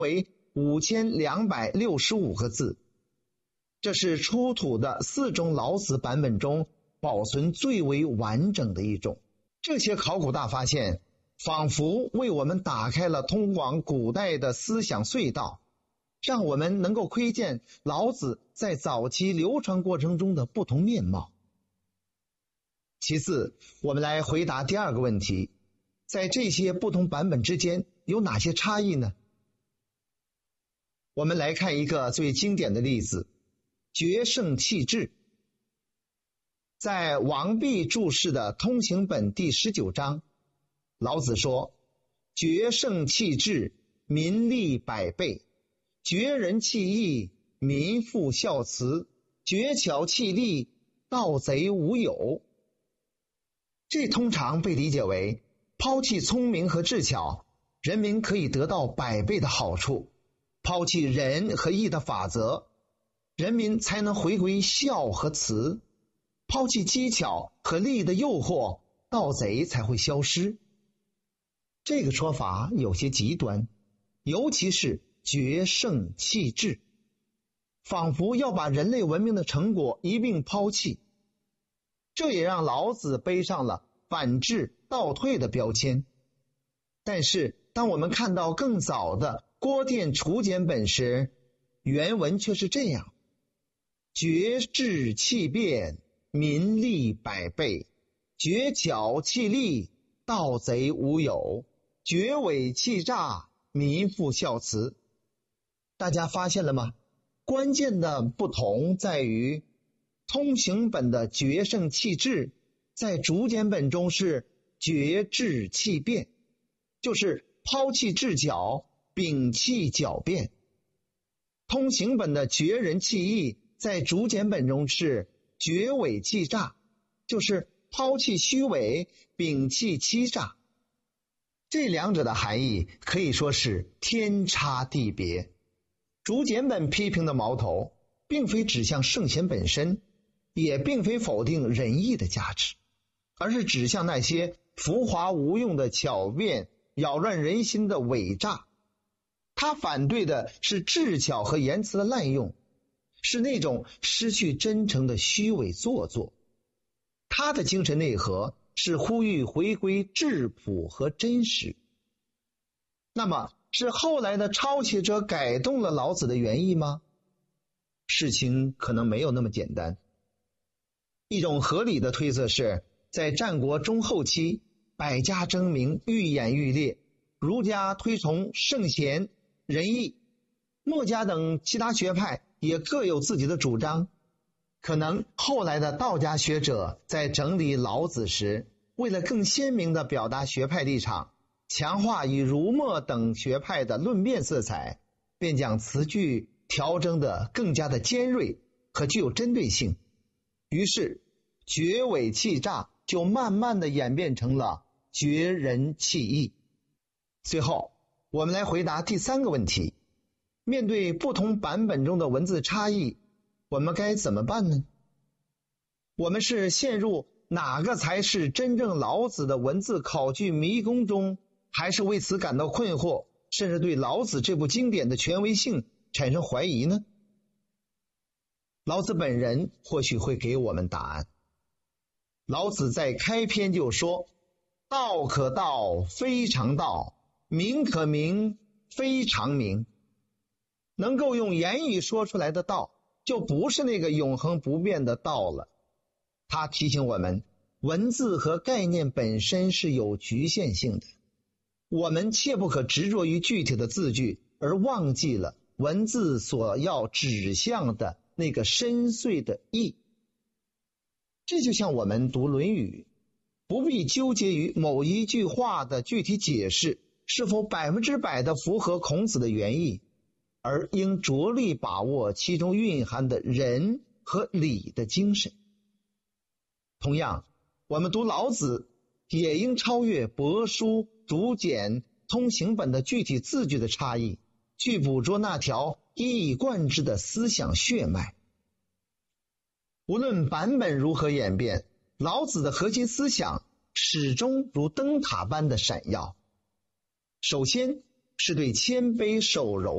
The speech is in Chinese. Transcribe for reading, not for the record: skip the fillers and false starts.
为5265个字，这是出土的4种老子版本中保存最为完整的一种。这些考古大发现仿佛为我们打开了通往古代的思想隧道，让我们能够窥见老子在早期流传过程中的不同面貌。其次，我们来回答第二个问题，在这些不同版本之间有哪些差异呢？我们来看一个最经典的例子，决胜气质。在王弼注释的通行本第19章，老子说：决胜气质，民利百倍；决人气义，民复孝慈；决巧气力，盗贼无有。这通常被理解为，抛弃聪明和智巧，人民可以得到100倍的好处；抛弃仁和义的法则，人民才能回归孝和慈；抛弃机巧和利的诱惑，盗贼才会消失。这个说法有些极端，尤其是决胜气质，仿佛要把人类文明的成果一并抛弃。这也让老子背上了反智倒退的标签。但是当我们看到更早的郭店楚简本时，原文却是这样：决智气变，民利百倍；决巧气力，盗贼无有；决伪气诈，民复孝慈。大家发现了吗？关键的不同在于，通行本的决胜气质在竹简本中是决智气变，就是抛弃智巧，摒弃狡辩。通行本的决人气义在竹简本中是决伪气诈，就是抛弃虚伪，摒弃欺诈。这两者的含义可以说是天差地别。竹简本批评的矛头并非指向圣贤本身，也并非否定仁义的价值，而是指向那些浮华无用的巧辩，扰乱人心的伪诈。他反对的是智巧和言辞的滥用，是那种失去真诚的虚伪做作。他的精神内核是呼吁回归质朴和真实。那么是后来的抄写者改动了老子的原意吗？事情可能没有那么简单。一种合理的推测是，在战国中后期，百家争鸣，愈演愈烈，儒家推崇圣贤仁义，墨家等其他学派也各有自己的主张。可能后来的道家学者在整理老子时，为了更鲜明地表达学派立场，强化以儒墨等学派的论辩色彩，便将词句调整得更加的尖锐和具有针对性。于是决伪气诈就慢慢地演变成了决人气义。最后我们来回答第3个问题，面对不同版本中的文字差异，我们该怎么办呢？我们是陷入哪个才是真正老子的文字考据迷宫中，还是为此感到困惑，甚至对老子这部经典的权威性产生怀疑呢？老子本人或许会给我们答案。老子在开篇就说：道可道，非常道；名可名，非常名。能够用言语说出来的道，就不是那个永恒不变的道了。他提醒我们，文字和概念本身是有局限性的，我们切不可执着于具体的字句，而忘记了文字所要指向的那个深邃的意。这就像我们读《论语》，不必纠结于某一句话的具体解释是否100%的符合孔子的原意，而应着力把握其中蕴含的仁和礼的精神。同样，我们读老子也应超越帛书、竹简、通行本的具体字句的差异，去捕捉那条一以贯之的思想血脉。无论版本如何演变，老子的核心思想始终如灯塔般的闪耀。首先是对谦卑守柔